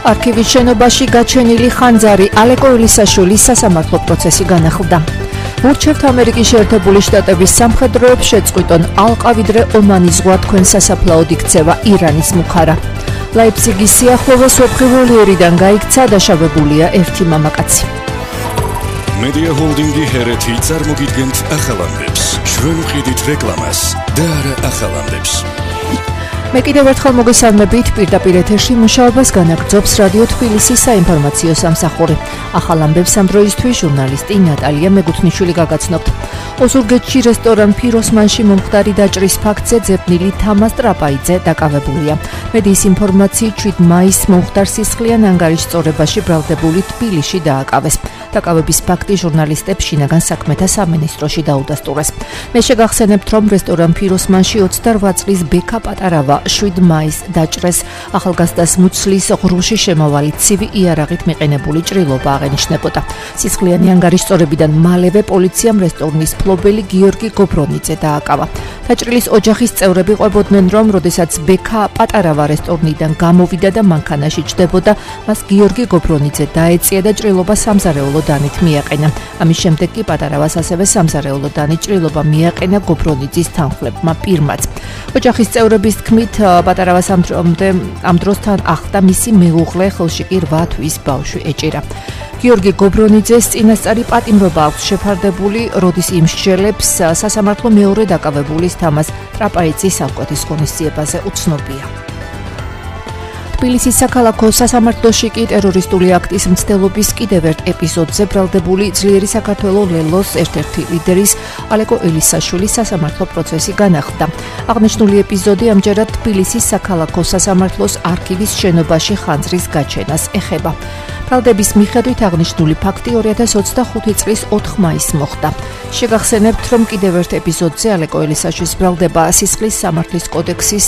არქივის შენობაში გაჩენილი ხანძარი ალეკო ელისაშვილის სასამართლო პროცესი განახლდა. ურჩევთ ამერიკის შეერთებული შტატების სამხედროებს შეწყვიტონ ალყავიდრე ომანის ზღვა თქვენ სასაფლაოდ იქცევა ირანის მუხარა. ლაიფციგის სიახლოვეს ვეფხივალიერიდან გაიქცა დაშავებულია ერთი მამაკაცი. მედია ჰოლდინგი ჰერეთი წარმოგიდგენთ ახალამდებს. ჩვენ ვყიდით რეკლამას და არა ახალამდებს. მე კიდევ ერთხელ მოგესალმებით პირდაპირ ეთერში მუშაობას განაგრძობს რადიო თბილისის საინფორმაციო სამსახური. ახალ ამბებს ამ დროისთვის ჟურნალისტი ნატალია მეგუთნიშვილი გაგაცნობთ. ოზურგეთში რესტორან ფიროსმანში მომხდარი დაჭრის ფაქტზე ძებნილი თამაზ ტრაპაიძე დაკავებულია. მედიის ინფორმაციით 7 მაისს მომხდარ სისხლიან ანგარიშწორებაში ბრალდებული თბილისში დააკავეს. დაკავების ფაქტი ჟურნალისტებს შინაგან საქმეთა სამინისტროში დაუდასტურეს. მე შეგახსენებთ, რომ რესტორან ფიროსმანში 28 წლის ბექა პატარავა 7 მაისს დაჭრეს. ახალგაზრდას მუცლის ღრუში შემავალი ცივი იარაღით მიყენებული ჭრილობა აღენიშნებოდა. სისხლიანი ანგარიშწორებიდან მალევე პოლიციამ რესტორნის მფლობელი გიორგი გობრონიძე დააკავა. დაჭრილის ოჯახის წევრები ყვებოდნენ, რომ როდესაც ბექა პატარავა რესტორნიდან გამოვიდა და მანქანაში ჯდებოდა, მას გიორგი გობრონიძე დაეწია და ჭრილობა სამზარეულო დანით მიაყენა. ამის შემდეგ კი პატარავას ასევე სამზარეულო დანით ჭრილობა მიაყენა გობრონიძის თანხლებმა პირმაც. ოჯახის წევრების თქმით, პატარავას ამ დროსთან ახლდა მისი მეუღლე, ხელში კი 8 თვის ბავშვი ეჭირა. გიორგი გობრონიძეს წინასწარი პატიმრობა აქვს შეფარდებული, როდის იმსჯელებს სასამართლო მეორე დაკავებულის თამაზ ტრაპაიძის ავკვეთის ღონისძიებაზე უცნობია. თბილისის საქალაქო სასამართლოში კი ტერორისტული აქტის მცდელობის კიდევ ერთ ეპიზოდზე ბრალდებული ძლიერი საქართველოს ლელოს ერთ-ერთი ლიდერის ალეკო ელისაშვილის სასამართლო პროცესი განახლდა. აღნიშნული ეპიზოდი ამჯერად თბილისის საქალაქო სასამართლოს არქივის შენობაში ხანძრის გაჩენას ეხება. ბრალდების მიხედვით აღნიშნული ფაქტი 2025 წლის 4 მაისს მოხდა. შეგახსენებთ, რომ კიდევ ერთ ეპიზოდზე ალეკო ელისაშვილის ბრალდება სისხლის სამართლის კოდექსის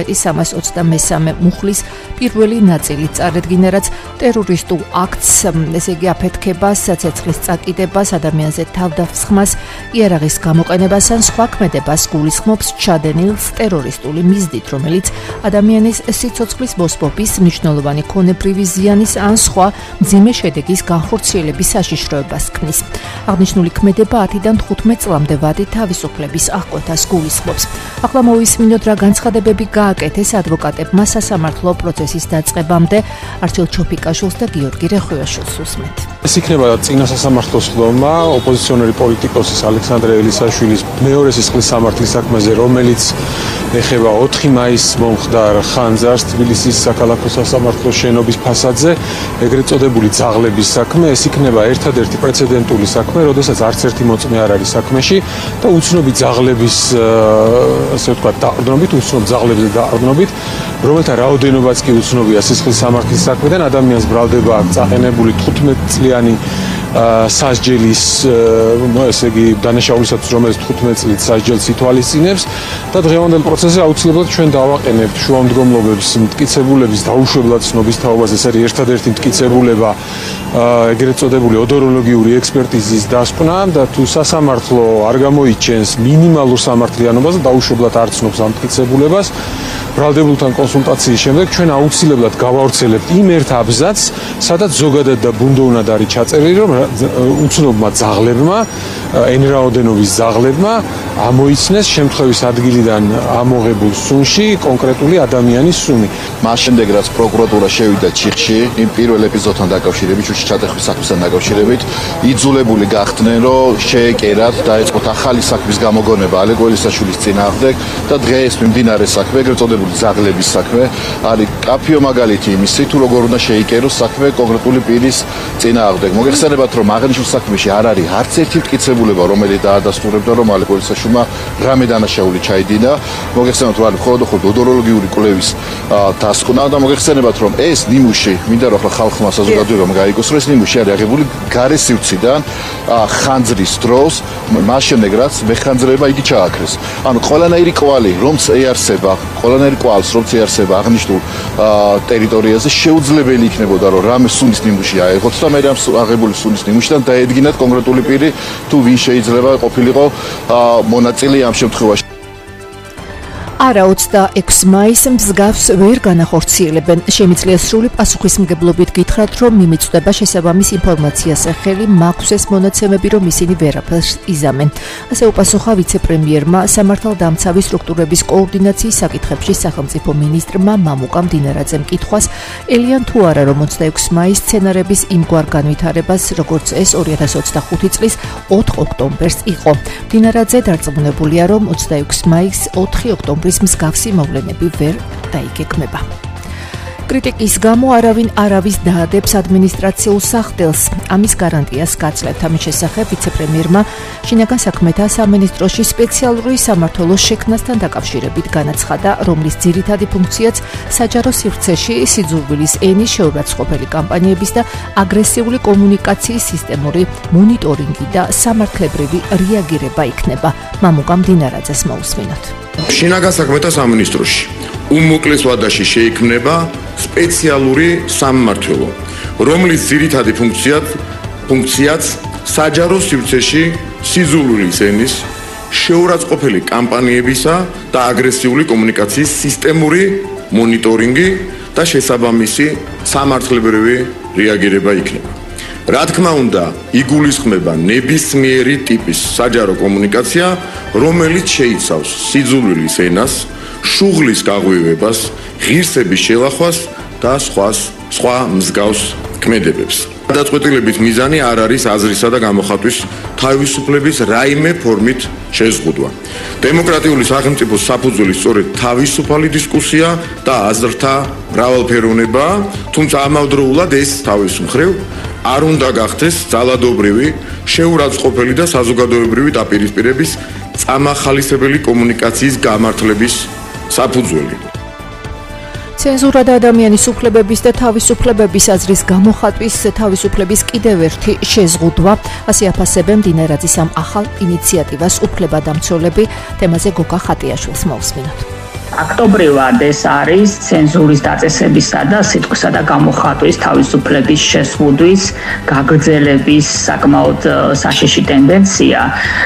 19.323 მუხლის პირველი ნაწილი წარედგინა, რაც ტერორისტულ აქტს, ესე იგი აფეთქებას, ცეცხლის წაკიდებას, ადამიანზე თავდასხმას, იარაღის გამოყენებას ან სხვა ქმედებას გულისხმობს ჩადენილს ტერორისტული მიზნით, რომელიც ადამიანის სიცოცხლის მოსპობის, მნიშვნელოვანი ქონებრივი ზიანის ან სხვა მძიმე შედეგის განხორციელების საშიშროებას ქმნის. აღნიშნული ქმედება 10-დან 15 წლამდე ვადი თავისუფლების აღკვეთას გულისხმობს. ახლა მოვისმინოთ, რა განცხადებები გააკეთეს ადვოკატებმა სასამართლო პროცესის დაწყებამდე. არჩილ ჩოფიკაშვილს და გიორგი რეხვიაშვილს უსმენთ. ეს იქნება წინა სასამართლოს ხდომა ოპოზიციონერი პოლიტიკოსის ალექსანდრე ელისაშვილის მეორე სისხლის სამართლის საქმეზე, რომელიც ეხება 4 მაისს მომხდარ ხანძარს თბილისის საქალაქო სასამართლოს შენობის ფასადზე, ეგრეთ წოდებული ძაღლების საქმე. ეს იქნება ერთადერთი პრეცედენტული საქმე, როდესაც არც ერთი მოწმე არ არის საქმეში და უცნობი ძაღლების, ასე ვთქვათ, დაყრდნობით, უცნობ ძაღლებზე დაყრდნობით, რომელთა რაოდენობაც კი უცნობია სისხლის სამართლის საქმედან, ადამიანს ბრალდება აქვს წაყენებული 15 წლიანი სასჯელის, ესე იგი დანაშაულისათვის, რომელიც 15 წლით სასჯელს ითვალისწინებს და დღევანდელ პროცესზე აუცილებლად ჩვენ დავაყენებთ შუამდგომლობებს მტკიცებულების დაუშვებლად ცნობის თაობაზე. ეს არის ერთადერთი მტკიცებულება ეგრეთ წოდებული ოდოროლოგიური ექსპერტიზის დასკვნა და თუ სასამართლო არ გამოიჩენს მინიმალურ სამართლიანობას და დაუშვებლად არ ცნობს ამ მტკიცებულებას, ბრალდებულთან კონსულტაციის შემდეგ ჩვენ აუცილებლად გავავრცელებთ იმ ერთ აბზაცს, სადაც ზოგადად და ბუნდოვნად არის ჩაწერილი, რომ უცნობმა ძაღლებმა, ენრაოდენობის ძაღლებმა ამოიცნეს შემთხვევის ადგილიდან ამოღებულ სუნში კონკრეტული ადამიანის სუნი. მას შემდეგ, რაც პროკურატურა შევიდა ჩიხში, იმ პირველ ეპიზოდთან დაკავშირებით, შუში ჩატეხვის საქმესთან დაკავშირებით, იძულებული გახდნენ, რომ შეეკერათ, დაეწყოთ ახალი საქმის გამოგონება ალეკო ელისაშვილის წინააღმდეგ და დღეს მიმდინარე საქმე, ეგრეთ წოდებული ძაღლების საქმე, არის კაფიო მაგალითი იმისი, თუ როგორ უნდა შეიკეროს საქმე კონკრეტული პირის წინააღმდეგ. მოგეხსენებათ, რომ აღნიშნულ საქმეში არ არის არც ერთი მტკიცებულება, რომელიც დაადასტურებდა, რომ ალეკო ელისაშვილმა რამე დანაშაული ჩაიდინა. მოგეხსენებათ, რომ არის მხოლოდ ოდოროლოგიური კვლევის დასკვნა და მოგეხსენებათ, რომ ეს ნიმუში, მინდა რომ ახლა ხალხმა საზოგადოებამ გაიგოს, რომ ეს ნიმუში არის აღებული გარესივციდან ხანძრის დროს, მას შემდეგ რაც მეხანძრება იგი ჩააქრეს. ანუ ყველანაირი კვალი, რომც ეარსება, ყველანაირი კვალს, რომც ეარსება აღნიშნულ ტერიტორიაზე, შეუძლებელი იქნებოდა, რომ რამე სუნის ნიმუში აეღოთ და მე ამ აღებული სუნის ნიმუშიდან დაედგინათ კონკრეტული პირი, თუ ვინ შეიძლება ყოფილიყო მონაწილე ამ შემთხვევაში. არა 26 მაისს მსგავს ვერ განახორციელებენ. Შემიძლია სრული პასუხისმგებლობით გითხრათ, რომ მიმიწვდება შესაბამის ინფორმაციაზე ხელი, მაქვს ეს მონაცემები, რომ ისინი ვერაფერს იზამენ. ასე უპასუხა ვიცე-პრემიერმა სამართალდამცავი სტრუქტურების კოორდინაციის საკითხებში სახელმწიფო მინისტრმა მამუკა მდინარაძემ კითხვას, ელიან თუ არა, რომ 26 მაისს სცენარების იმგვარ განვითარებას, როგორც ეს 2025 წლის 4 ოქტომბერს იყო. მდინარაძე დარწმუნებულია, რომ 26 მაისს 4 ოქტომბრის მსგავსი მოვლენები ვერ დაიგეგმება. კრიტიკის გამო არავინ არავის დაადებს ადმინისტრაციულ სახდელს. ამის გარანტიას გაძლევთ. ამის შესახებ ვიცე-პრემიერმა შინაგან საქმეთა სამინისტროში სპეციალური სამმართველოს შექმნასთან დაკავშირებით განაცხადა, რომლის ძირითადი ფუნქციაც საჯარო სივრცეში სიძულვილის ენის შეურაცხყოფელი კამპანიების და აგრესიული კომუნიკაციის სისტემური მონიტორინგი და სამართლებრივი რეაგირება იქნება. მამუკა მდინარაძეს მოусმინოთ. შინაგან საქმეთა სამინისტროში უმოკლეს ვადაში შეიქმნება სპეციალური სამმართველო, რომლის ძირითადი ფუნქციაც საჯარო სივრცეში სიძულვილის ენის შეურაცხყოფელი კამპანიებისა და აგრესიული კომუნიკაციის სისტემური მონიტორინგი და შესაბამისი სამართლებრივი რეაგირება იქნება. რა თქმა უნდა, იგულისხმება ნებისმიერი ტიპის საჯარო კომუნიკაცია, რომელიც შეიცავს სიძულვილის ენას, შუღლის გაღვივებას, ღირსების შელახვას და სხვა მსგავს ქმედებებს. გადაწყვეტილებით მიზანი არ არის აზრისა და გამოხატვის თავისუფლების რაიმე ფორმით შეზღუდვა. დემოკრატიული სახელმწიფოს საფუძველი სწორედ თავისუფალი დისკუსია და აზრთა მრავალფეროვნება, თუმცა ამავდროულად ეს თავის მხრივ არ უნდა გახდეს ძალადობრივი, შეურაცხყოფელი და საზოგადოებრივი დაპირისპირების წამახალისებელი კომუნიკაციის გამართლების საფუძველი. ცენზურა და ადამიანის უფლებების და თავისუფლებების აზრის გამოხატვის თავისუფლების კიდევ ერთი შეზღუდვა. ასე აფასებენ მდინარაძის ამ ახალ ინიციატივას უფლებადამცველები. თემაზე გოგა ხატიაშვილს მოусმინოთ. აქტობრივად ეს არის ცენზურის დაწესებისა და სიტყვისა და გამოხატვის თავისუფლების შეზღუდვის გაგრძელების საკმაოდ საშიში ტენდენცია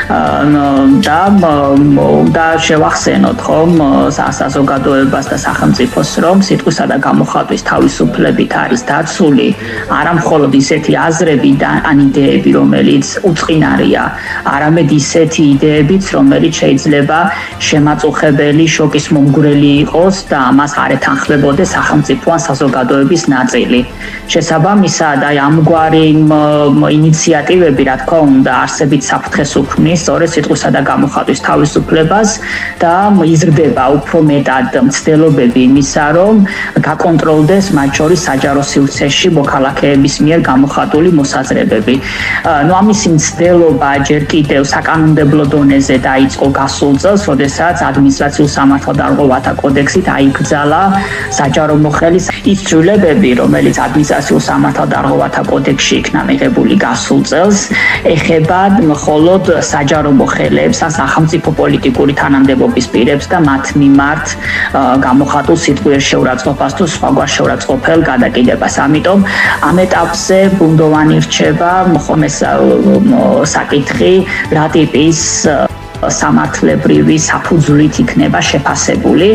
და შევახსენოთ ხომ საზოგადოებას და სახელმწიფოს, რომ სიტყვისა და გამოხატვის თავისუფლებით არის დაცული არა მხოლოდ ისეთი აზრები და ან იდეები, რომელიც უწყინარია, არამედ ისეთი იდეებიც, რომელიც შეიძლება შემაწუხებელი შოკის მომგვრელი იყოს და ამას არ ეთანხმებოდეს სახელმწიფო ან საზოგადოების ნაწილი. შესაბამისად, ამგვარი ინიციატივები, რა თქმა უნდა, არსებით საფრთხეს უქმნის სწორედ სიტყვისა და გამოხატვის თავისუფლებას და იზრდება უფრო მეტად მცდელობები იმისა, რომ გაკონტროლდეს მათ შორის საჯარო სივრცეში მოქალაქეების მიერ გამოხატული მოსაზრებები. ამისი მცდელობა ჯერ კიდევ საკანონმდებლო დონეზე დაიწყო გასულ წელს, როდესაც ადმინისტრაციულ სამართალდარღვევათა კოდექსით აიკრძალა საჯარო მოხელის ის ცვლილებები, რომელიც ადმინისტრაციულ სამართალდარღვევათა კოდექსში იქნა მიღებული გასულ წელს, ეხება მხოლოდ საჯარო მოხელეებს ან სახელმწიფო პოლიტიკური თანამდებობის პირებს და მათ მიმართ გამოხატულ სიტყვის შეურაცხყოფას თუ სხვაგვარ შეურაცხყოფელ გადაკიდებას. ამიტომ ამ ეტაპზე ბუნდოვანი რჩება მხოლოდ საკითხი, რა ტიპის სამართლებრივი საფუძვლით იქნება შეფასებული.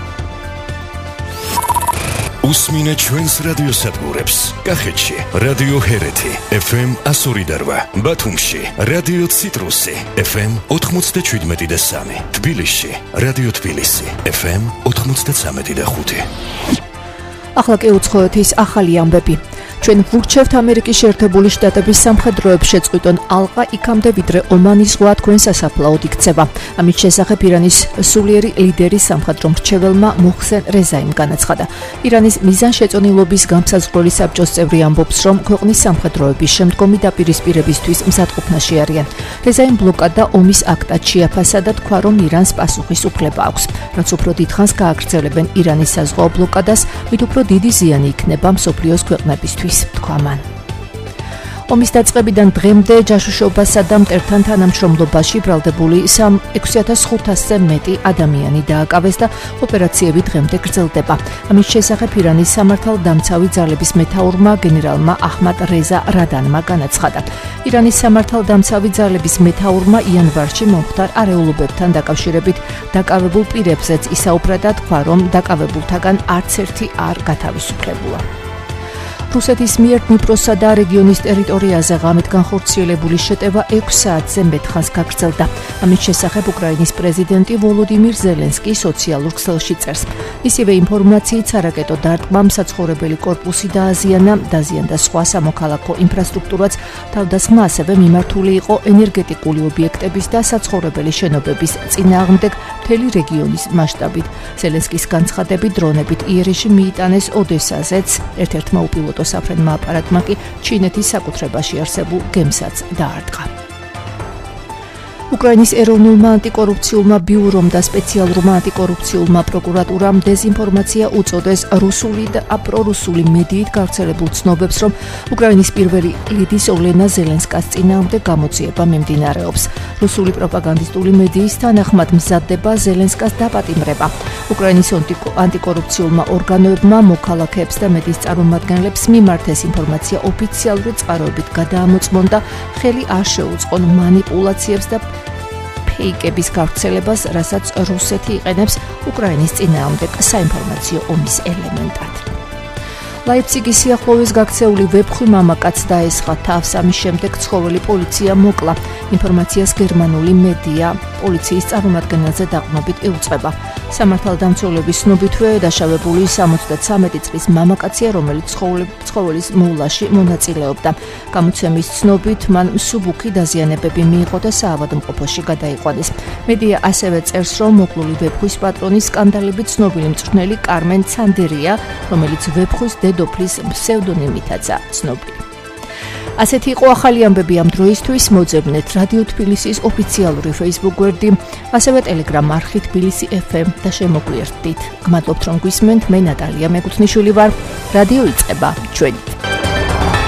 უსმინეთ ჩვენს რადიოსადგურებს. კახეთში რადიო ჰერეთი FM 102.8, ბათუმში რადიო ციტრუსი FM 97.3, თბილისში რადიო თბილისი FM 93.5. ახლა კი უცხოეთის ახალი ამბები. ჩვენ ვურჩევთ ამერიკის შეერთებული შტატების სამხედროებს შეწყვიტონ ალყა იქამდე, ვიდრე ომანის ზღვა თქვენ სასაფლაოდ იქცება. ამის შესახებ ირანის სულიერი ლიდერის სამხედრო მრჩეველმა მოხსენ რეზაიმ განაცხადა. ირანის მიზანშეწონილობის გამსაზღვრელი საბჭოს წევრი ამბობს, რომ ქვეყნის სამხედროების შემდგომი დაპირისპირებისთვის მზადყოფნაში არიან. რეზაიმ ბლოკადა ომის აქტად შეაფასა და თქვა, რომ ირანს პასუხის უფლება აქვს. რაც უფრო დიდხანს გააგრძელებენ ირანის საზღვაო ბლოკადას, მით უფრო დიდი ზიანი იქნება მსოფლიოს ქვეყნებისთვის. თქვა მან. ომის დაწყებიდან დღემდე ჯაშუშობასა და მტერთან თანამშრომლობაში ბრალდებული 6500-ზე მეტი ადამიანი დააკავეს და ოპერაციები დღემდე გრძელდება. ამის შესახებ ირანის სამართალდამცავი ძალების მეთაურმა გენერალმა აჰმად რეზა რადანმა განაცხადა. ირანის სამართალდამცავი ძალების მეთაურმა იანვარში მომხდარ არეულობებთან დაკავშირებით დაკავებულ პირებზეც ისაუბრა და თქვა, რომ დაკავებულთაგან არც ერთი არ გათავისუფლებულა. რუსეთის მიერ დნიპროსა და რეგიონის ტერიტორიაზე ღამით განხორციელებული შეტევა 6 საათზე მეტ ხანს გაგრძელდა. ამის შესახებ უკრაინის პრეზიდენტი ვოლოდიმირ ზელენსკი სოციალურ ქსელში წერს. ისივე ინფორმაციით სარაკეტო დარტყმამ საცხოვრებელი კორპუსი დაზიანდა სხვა სამოქალაქო ინფრასტრუქტურაც, თავდასხმა ასევე მიმართული იყო ენერგეტიკული ობიექტების და საცხოვრებელი შენობების წინააღმდეგ მთელი რეგიონის მასშტაბით. ზელენსკის განცხადებით დრონებით იერეში მიიტანეს ოდესაზეც, ერთ-ერთმა უპილოტო საფრენმა აპარატმა კი ჩინეთის საკუთრებაში არსებულ გემსაც დაარტყა. უკრაინის ეროვნულმა ანტიკორუფციულმა ბიურომ და სპეციალურმა ანტიკორუფციულმა პროკურატურამ დეზინფორმაცია უწოდეს რუსული და პრორუსული მედიით გავრცელებულ ცნობებს, რომ უკრაინის პირველი ლიდის ოლენა ზელენსკას წინააღმდეგ გამოძიება მიმდინარეობს. რუსული პროპაგანდისტული მედიის თანახმად მზადდება ზელენსკას დაპატიმრება. უკრაინის ანტიკორუფციულმა ორგანოებმა მოქალაქეებს და მედიის წარმომადგენლებს მიმართეს ინფორმაცია ოფიციალური წყაროებით გადაამოწმონ და ხელი არ შეუწყონ მანიპულაციებს და ფეიკების გავრცელებას, რასაც რუსეთი იყენებს უკრაინის წინააღმდეგ საინფორმაციო ომის ელემენტად. ლაიფციგის სიახლოვეს გაქცეული ვეფხვი მამაკაც დაესხა თავს, ამის შემდეგ ცხოველი პოლიცია მოკლა. ინფორმაციას გერმანული მედია პოლიციის წარმომადგენელზე დაყრდნობით იუწყება. სამართალდამცველების ცნობითვე დაშავებული 73 წლის მამაკაცია, რომელიც ცხოველის მოვლაში მონაწილეობდა. გამოცემის ცნობით მან მსუბუქი დაზიანებები მიიღო და საავადმყოფოში გადაიყვანეს. მედია ასევე წერს, რომ მოკლული ვეფხვის პატრონი სკანდალებით ცნობილი მწვრთნელი კარმენ ცანდერია, რომელიც ვეფხვის დედოფლის ფსევდონიმითაცაა ცნობილი. ასეთი იყო ახალი ამბები ამ დროისთვის. მოძებნეთ რადიო თბილისის ოფიციალური Facebook გვერდი, ასევე Telegram არხი თბილისი FM და შემოგვიერთდით. გმადლობთ რომ გვისმენთ. მე ნატალია მეკუთვნიშვილი ვარ. რადიო იწყება ჩვენით.